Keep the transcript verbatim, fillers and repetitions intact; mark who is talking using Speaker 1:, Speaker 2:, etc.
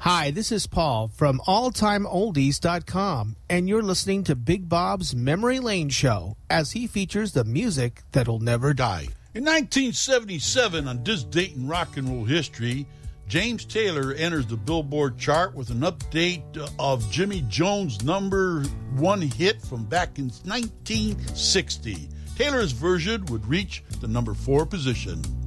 Speaker 1: Hi, this is Paul from all time oldies dot com, and you're listening to Big Bob's Memory Lane Show as he features the music that'll never die.
Speaker 2: In nineteen seventy-seven, on this date in rock and roll history, James Taylor enters the Billboard chart with an update of Jimmy Jones' number one hit from back in nineteen sixty. Taylor's version would reach the number four position.